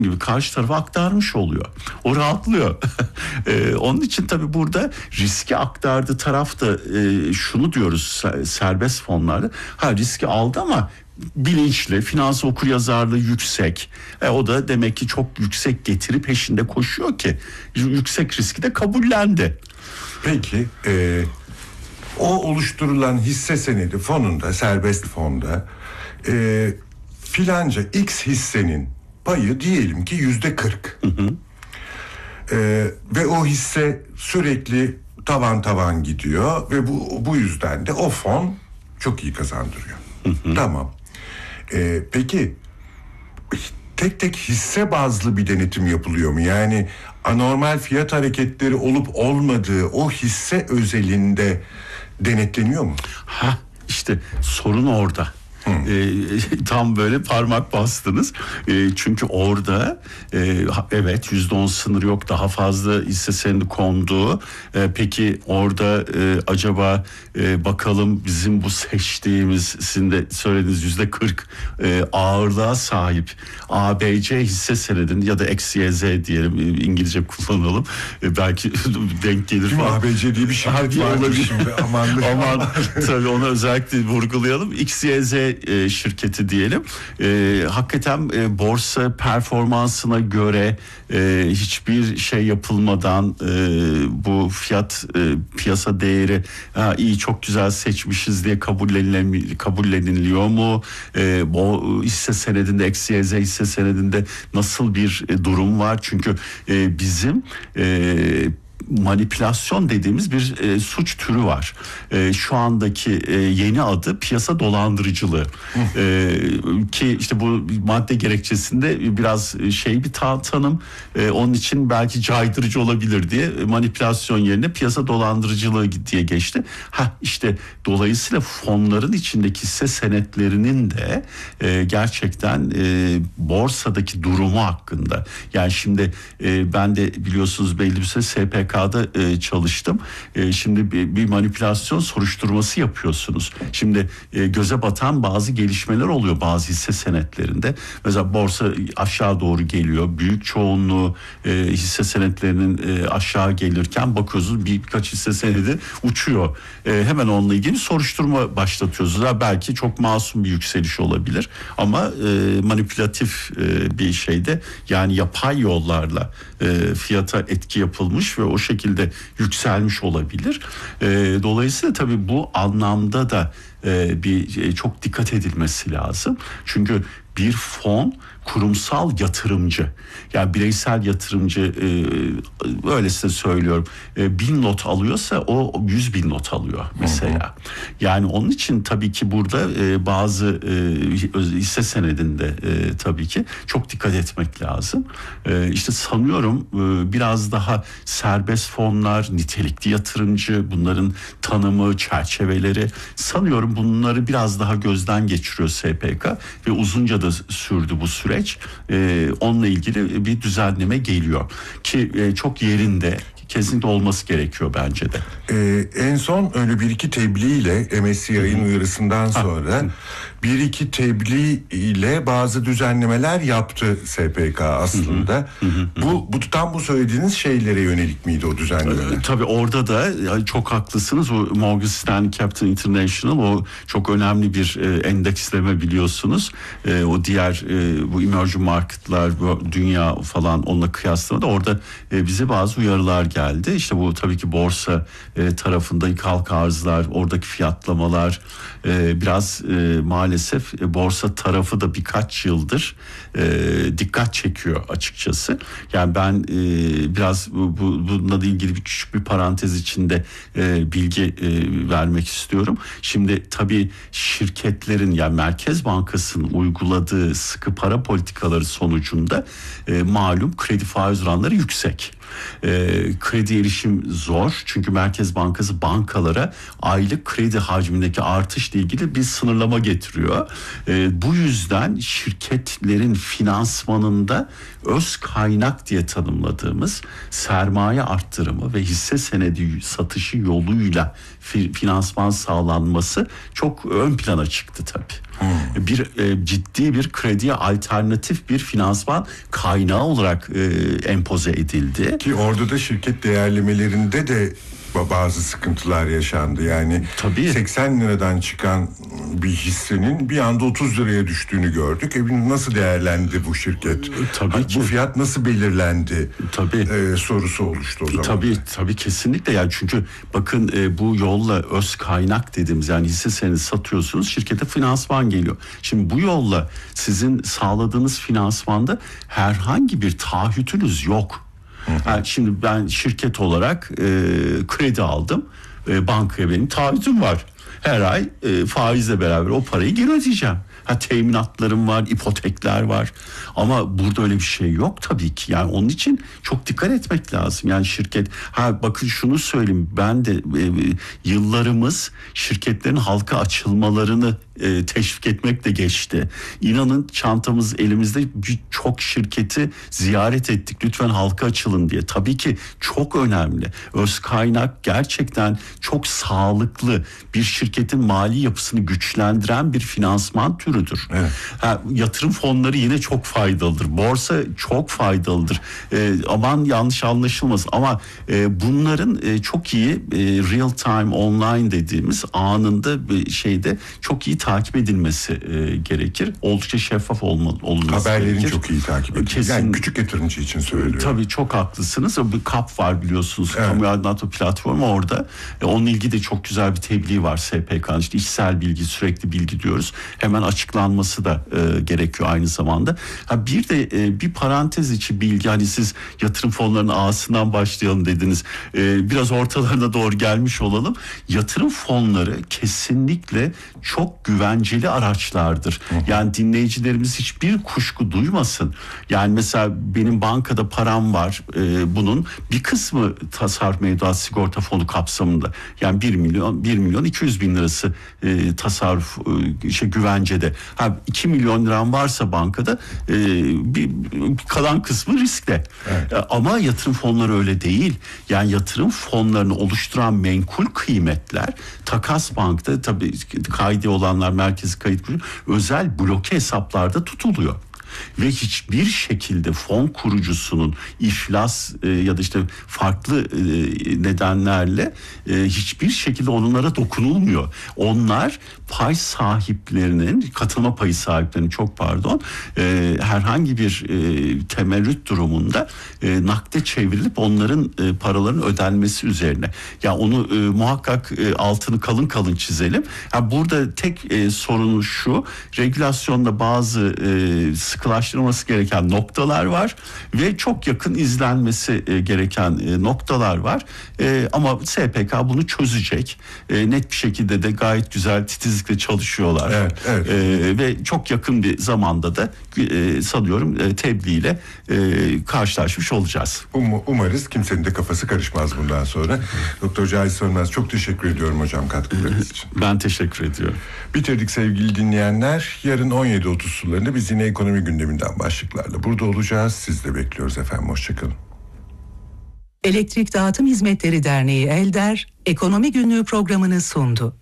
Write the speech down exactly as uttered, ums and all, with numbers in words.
gibi karşı tarafa aktarmış oluyor. O rahatlıyor. ee, onun için tabii burada riski aktardığı taraf da e, şunu diyoruz serbest fonlarda. Ha, riski aldı ama bilinçli, finans okuryazarlığı yüksek. E, o da demek ki çok yüksek getiri peşinde koşuyor ki yüksek riski de kabullendi. Peki e, o oluşturulan hisse senedi fonunda, serbest fonda e, filanca X hissenin payı diyelim ki yüzde kırk. Ee, ve o hisse sürekli tavan tavan gidiyor ve bu bu yüzden de o fon çok iyi kazandırıyor. Hı hı. Tamam. Ee, peki tek tek hisse bazlı bir denetim yapılıyor mu? Yani anormal fiyat hareketleri olup olmadığı o hisse özelinde denetleniyor mu? Ha, işte sorun orada. E, tam böyle parmak bastınız. E, çünkü orada e, evet yüzde on sınır yok, daha fazla hisse senedi kondu. E, peki orada e, acaba e, bakalım bizim bu seçtiğimiz, sizin de söylediğiniz yüzde kırk e, ağırlığa sahip A B C hisse senedinin ya da X Y Z diyelim, İngilizce kullanalım. E, belki denk gelir falan. A B C diye bir şirket var şimdi. Aman, aman tabii onu özellikle vurgulayalım. X Y Z E, şirketi diyelim. E, hakikaten e, borsa performansına göre e, hiçbir şey yapılmadan e, bu fiyat e, piyasa değeri ha, iyi, çok güzel seçmişiz diye kabullenilemiyor, kabulleniliyor mu? E, bu hisse senedinde, X Y Z hisse senedinde nasıl bir e, durum var? Çünkü e, bizim e, manipülasyon dediğimiz bir e, suç türü var. E, şu andaki e, yeni adı piyasa dolandırıcılığı. E, ki işte bu madde gerekçesinde biraz şey bir ta- tanım. E, onun için belki caydırıcı olabilir diye manipülasyon yerine piyasa dolandırıcılığı diye geçti. Ha işte dolayısıyla fonların içindeki hisse senetlerinin de e, gerçekten e, borsadaki durumu hakkında. Yani şimdi e, ben de biliyorsunuz belli bir süre S P K'da e, çalıştım. E, şimdi bir, bir manipülasyon soruşturması yapıyorsunuz. Şimdi e, göze batan bazı gelişmeler oluyor bazı hisse senetlerinde. Mesela borsa aşağı doğru geliyor. Büyük çoğunluğu e, hisse senetlerinin e, aşağı gelirken bakıyorsunuz bir, birkaç hisse senedi uçuyor. E, hemen onunla ilgili soruşturma başlatıyorsunuz. Ha, belki çok masum bir yükseliş olabilir ama e, manipülatif e, bir şeyde, yani yapay yollarla e, fiyata etki yapılmış ve o şekilde yükselmiş olabilir. E, dolayısıyla tabii bu anlamda da e, bir e, çok dikkat edilmesi lazım. Çünkü bir fon kurumsal yatırımcı, yani bireysel yatırımcı, e, öylesine söylüyorum, e, bin not alıyorsa o yüz bin not alıyor mesela. Hı hı. Yani onun için tabii ki burada e, bazı e, hisse senedinde e, tabii ki çok dikkat etmek lazım. E, işte sanıyorum e, biraz daha serbest fonlar, nitelikli yatırımcı, bunların tanımı, çerçeveleri, sanıyorum bunları biraz daha gözden geçiriyor S P K ve uzunca da sürdü bu süreç. Ee, onunla ilgili bir düzenleme geliyor ki e, çok yerinde, kesinlikle olması gerekiyor bence de. Ee, en son öyle bir iki tebliğ ile M S C I'nin uyarısından sonra ha. bir iki tebliğ ile bazı düzenlemeler yaptı S P K aslında. Hı hı. Hı hı. Bu, bu tam bu söylediğiniz şeylere yönelik miydi o düzenlemeler? Ee, tabii orada da çok haklısınız. O Morgan Stanley Capital International, o çok önemli bir e, endeksleme biliyorsunuz. E, o diğer e, bu emerging marketlar, bu dünya falan, onunla kıyaslamada orada e, bize bazı uyarılar geldi. geldi. İşte bu tabii ki borsa e, tarafında halka arzlar, oradaki fiyatlamalar e, biraz e, maalesef e, borsa tarafı da birkaç yıldır e, dikkat çekiyor açıkçası. Yani ben e, biraz bu, bu, bununla ilgili bir küçük bir parantez içinde e, bilgi e, vermek istiyorum. Şimdi tabii şirketlerin, yani Merkez Bankası'nın uyguladığı sıkı para politikaları sonucunda e, malum kredi faiz oranları yüksek. E, kredi erişim zor, çünkü Merkez Bankası bankalara aylık kredi hacmindeki artışla ilgili bir sınırlama getiriyor. E, bu yüzden şirketlerin finansmanında öz kaynak diye tanımladığımız sermaye arttırımı ve hisse senedi satışı yoluyla fi, finansman sağlanması çok ön plana çıktı tabii. Hmm. Bir e, ciddi bir krediye alternatif bir finansman kaynağı olarak e, empoze edildi. Ki orada da şirket değerlemelerinde de bazı sıkıntılar yaşandı. Yani tabii. seksen liradan çıkan bir hissenin bir anda otuz liraya düştüğünü gördük. E nasıl değerlendi bu şirket? Tabii ha, ki. Bu fiyat nasıl belirlendi? Tabii. Ee, sorusu oluştu o zaman. Tabii tabii kesinlikle, yani çünkü bakın e, bu yolla öz kaynak dediğimiz, yani hisse senedi satıyorsunuz, şirkete finansman geliyor. Şimdi bu yolla sizin sağladığınız finansmanda herhangi bir taahhütünüz yok. Yani şimdi ben şirket olarak e, kredi aldım, e, bankaya benim taahhütüm var. Her ay e, faizle beraber o parayı geri ödeyeceğim. Ha, teminatlarım var, ipotekler var. Ama burada öyle bir şey yok tabii ki. Yani onun için çok dikkat etmek lazım. Yani şirket, ha bakın şunu söyleyeyim, ben de e, yıllarımız şirketlerin halka açılmalarını e, teşvik etmekle geçti. İnanın çantamız elimizde, birçok şirketi ziyaret ettik. Lütfen halka açılın diye. Tabii ki çok önemli. Öz kaynak gerçekten çok sağlıklı, bir şirketin mali yapısını güçlendiren bir finansman türüdür. Evet. Ha, yatırım fonları yine çok faydalıdır. Borsa çok faydalıdır. E, aman yanlış anlaşılmasın ama e, bunların e, çok iyi e, real time online dediğimiz anında bir şeyde çok iyi takip edilmesi e, gerekir. Oldukça şeffaf olmalı, olması Haberlerin gerekir. çok iyi takip edilir. Kesin, yani küçük yatırımcı için söylüyorum. Tabii çok haklısınız. Bir kap var biliyorsunuz. Evet. Kamu aydınlatma platformu orada. E, onunla ilgili de çok güzel bir tebliğ var S P K'nın. İşte içsel bilgi, sürekli bilgi diyoruz. Hemen açıklanması da e, gerekiyor aynı zamanda. Ha, bir de e, bir parantez içi bilgi, hani siz yatırım fonlarının ağasından başlayalım dediniz. E, biraz ortalarına doğru gelmiş olalım. Yatırım fonları kesinlikle çok güvenceli araçlardır. Hı hı. Yani dinleyicilerimiz hiçbir kuşku duymasın. Yani mesela benim bankada param var. E, bunun bir kısmı tasarruf mevduat sigorta fonu kapsamında. Yani bir milyon bir milyon iki yüz bin lirası e, tasarruf e, şey güvencede. Ha, iki milyon liram varsa bankada e, bir, bir kalan kısmı riskte. Evet. E, ama yatırım fonları öyle değil. Yani yatırım fonlarını oluşturan menkul kıymetler takas bankta, tabii kaide olanlar merkezi kayıt kurucu, özel bloke hesaplarda tutuluyor. Ve hiçbir şekilde fon kurucusunun iflas e, ya da işte farklı e, nedenlerle e, hiçbir şekilde onlara dokunulmuyor. Onlar pay sahiplerinin, katılma payı sahiplerinin çok pardon e, herhangi bir e, temerrüt durumunda e, nakde çevrilip onların e, paraların ödenmesi üzerine. Ya yani onu e, muhakkak e, altını kalın kalın çizelim. Yani burada tek e, sorunu şu: regülasyonda bazı e, sıkılaştırılması gereken noktalar var ve çok yakın izlenmesi e, gereken e, noktalar var. E, ama S P K bunu çözecek. E, net bir şekilde de gayet güzel, titizlikle çalışıyorlar. Evet, evet. E, ve çok yakın bir zamanda da e, sanıyorum e, tebliğiyle e, karşılaşmış olacağız. Um, umarız kimsenin de kafası karışmaz bundan sonra. Doktor Cahit Sönmez, çok teşekkür ediyorum hocam katkılarınız için. Ben teşekkür ediyorum. Bitirdik sevgili dinleyenler. Yarın on yedi otuz sularında biz yine ekonomi gündeminden başlıklarla burada olacağız. Siz de bekliyoruz efendim. Hoşçakalın. Elektrik Dağıtım Hizmetleri Derneği Elder, Ekonomi Günlüğü programını sundu.